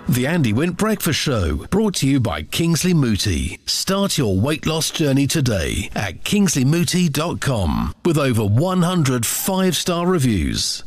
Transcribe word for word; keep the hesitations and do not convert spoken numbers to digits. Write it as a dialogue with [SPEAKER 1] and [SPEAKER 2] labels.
[SPEAKER 1] The Andy Wint Breakfast Show, brought to you by Kingsley Mooti. Start your weight loss journey today at kingsley mooti dot com with over one hundred five-star reviews.